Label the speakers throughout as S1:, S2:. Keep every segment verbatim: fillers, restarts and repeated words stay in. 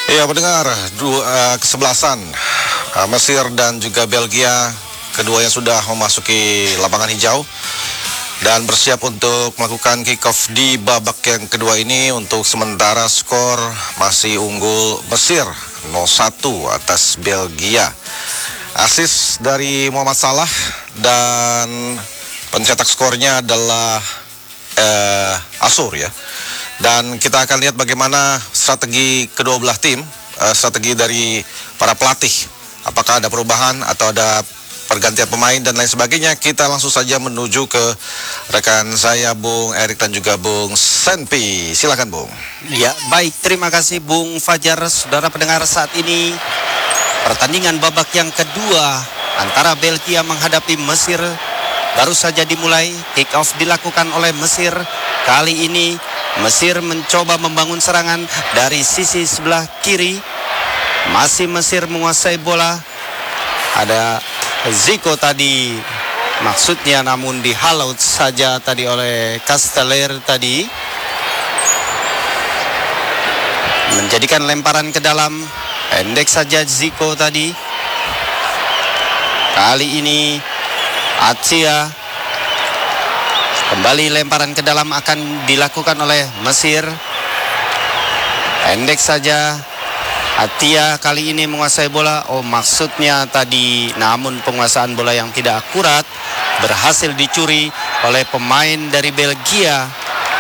S1: Ya, pendengar, dua, uh, kesebelasan uh, Mesir dan juga Belgia, keduanya sudah memasuki lapangan hijau dan bersiap untuk melakukan kick-off di babak yang kedua ini. Untuk sementara skor masih unggul Mesir nol satu atas Belgia. Asis dari Muhammad Salah dan pencetak skornya adalah uh, Asur ya. Dan kita akan lihat bagaimana strategi kedua belah tim, uh, strategi dari para pelatih. Apakah ada perubahan atau ada pergantian pemain dan lain sebagainya. Kita langsung saja menuju ke rekan saya Bung Erik dan juga Bung Senpi. Silakan Bung.
S2: Ya, baik, terima kasih Bung Fajar. Saudara pendengar, saat ini pertandingan babak yang kedua antara Belgia menghadapi Mesir baru saja dimulai. Kick off dilakukan oleh Mesir. Kali ini Mesir mencoba membangun serangan dari sisi sebelah kiri. Masih Mesir menguasai bola. Ada Zico tadi, maksudnya, namun dihalau saja tadi oleh Casteller tadi. Menjadikan lemparan ke dalam. Pendek saja Zico tadi. Kali ini Atia. Kembali lemparan ke dalam akan dilakukan oleh Mesir. Pendek saja Atia kali ini menguasai bola. Oh, maksudnya tadi, namun penguasaan bola yang tidak akurat berhasil dicuri oleh pemain dari Belgia.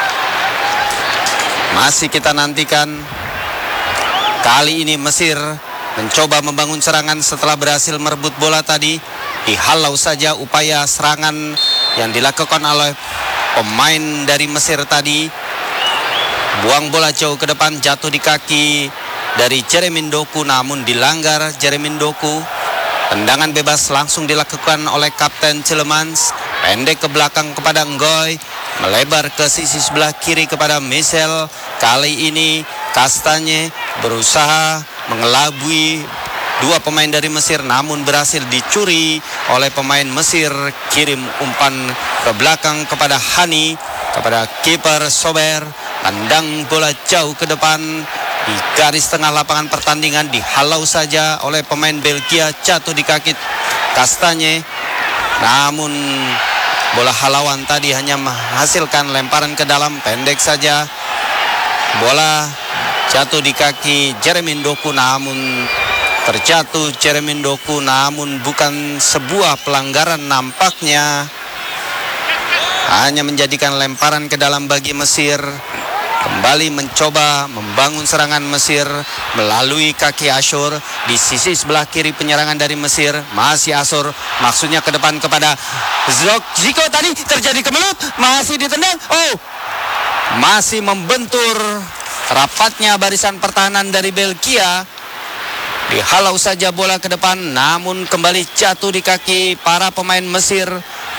S2: Masih kita nantikan. Kali ini Mesir mencoba membangun serangan setelah berhasil merebut bola tadi. Dihalau saja upaya serangan yang dilakukan oleh pemain dari Mesir tadi. Buang bola jauh ke depan, jatuh di kaki dari Jeremy Doku, namun dilanggar Jeremy Doku. Tendangan bebas langsung dilakukan oleh Kapten Tielemans. Pendek ke belakang kepada Ngoy, melebar ke sisi sebelah kiri kepada Michel. Kali ini Kastanye berusaha mengelabui dua pemain dari Mesir, namun berhasil dicuri oleh pemain Mesir. Kirim umpan ke belakang kepada Hani, kepada kiper Sober. Pandang bola jauh ke depan di garis tengah lapangan pertandingan. Dihalau saja oleh pemain Belgia, jatuh di kaki Kastanye. Namun bola halauan tadi hanya menghasilkan lemparan ke dalam. Pendek saja bola jatuh di kaki Jeremy Doku, namun terjatuh Jeremy Doku, namun bukan sebuah pelanggaran nampaknya. Hanya menjadikan lemparan ke dalam bagi Mesir. Kembali mencoba membangun serangan Mesir melalui kaki Asur di sisi sebelah kiri penyerangan dari Mesir. Masih Asur, maksudnya ke depan kepada Zico tadi, terjadi kemelut, masih ditendang. Oh, masih membentur rapatnya barisan pertahanan dari Belgia. Dihalau saja bola ke depan, namun kembali jatuh di kaki para pemain Mesir.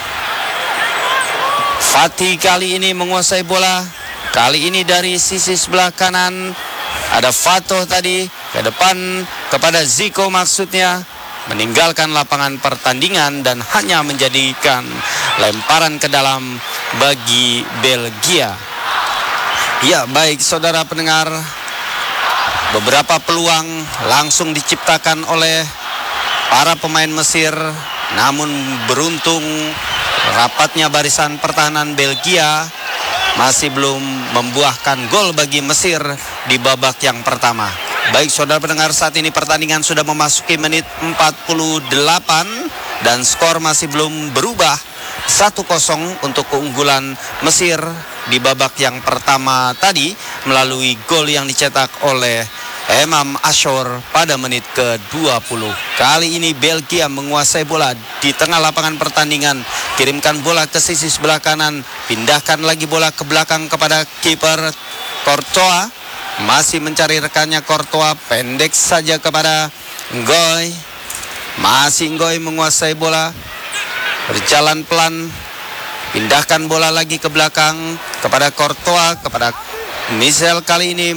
S2: Fatih kali ini menguasai bola. Kali ini dari sisi sebelah kanan ada Fato tadi, ke depan kepada Zico, maksudnya meninggalkan lapangan pertandingan dan hanya menjadikan lemparan ke dalam bagi Belgia. Ya, baik saudara pendengar, beberapa peluang langsung diciptakan oleh para pemain Mesir, namun beruntung rapatnya barisan pertahanan Belgia masih belum membuahkan gol bagi Mesir di babak yang pertama. Baik saudara pendengar, saat ini pertandingan sudah memasuki menit empat puluh delapan dan skor masih belum berubah. satu kosong untuk keunggulan Mesir di babak yang pertama tadi melalui gol yang dicetak oleh Emam Asur pada menit ke dua puluh. Kali ini Belgia menguasai bola di tengah lapangan pertandingan. Kirimkan bola ke sisi sebelah kanan. Pindahkan lagi bola ke belakang kepada kiper Courtois. Masih mencari rekannya Courtois. Pendek saja kepada Ngoy. Masih Ngoy menguasai bola. Berjalan pelan. Pindahkan bola lagi ke belakang kepada Courtois, kepada Michel kali ini.